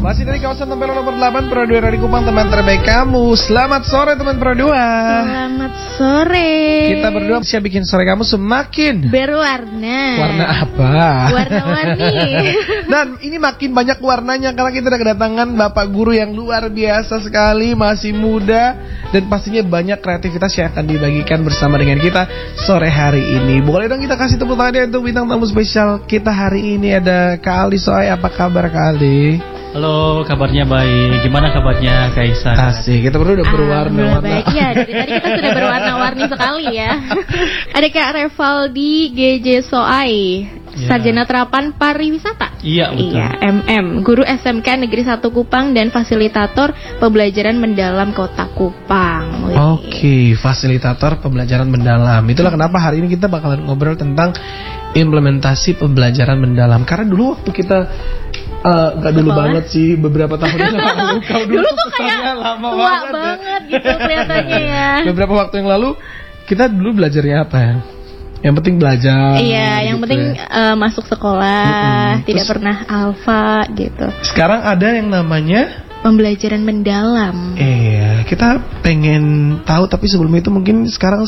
Masih dari kawasan Tempel nomor 8 Pro 2 dari Kupang, teman terbaik kamu. Selamat sore teman Pro 2. Selamat sore. Kita berdua siap bikin sore kamu semakin berwarna. Warna apa? Warna-warni. Dan ini makin banyak warnanya karena kita udah kedatangan Bapak Guru yang luar biasa sekali, masih muda, dan pastinya banyak kreativitas yang akan dibagikan bersama dengan kita sore hari ini. Boleh dong kita kasih tepuk tangan untuk bintang tamu spesial kita hari ini, ada Kak Ali Soai. Apa kabar Kak Ali? Halo, kabarnya baik. Gimana kabarnya Kaisa? Asik, kita berdua udah berwarna-warna. Baik ya, dari tadi kita sudah berwarna-warni sekali ya. Ada Kak Revaldi GJ Soai, Sarjana Terapan Pariwisata. Iya, betul. Iya, MM, Guru SMK Negeri 1 Kupang dan Fasilitator Pembelajaran Mendalam Kota Kupang. Oke, fasilitator pembelajaran mendalam. Itulah kenapa hari ini kita bakalan ngobrol tentang implementasi pembelajaran mendalam. Karena dulu waktu kita gak dulu banget sih, beberapa tahun yang lalu. Kalau dulu tuh kayak lama tua banget gitu kelihatannya ya. Beberapa waktu yang lalu kita dulu belajarnya apa ya? Yang penting belajar. Iya, yang penting masuk sekolah, tidak pernah alfa gitu. Sekarang ada yang namanya pembelajaran mendalam. Iya, kita pengen tahu, tapi sebelum itu mungkin sekarang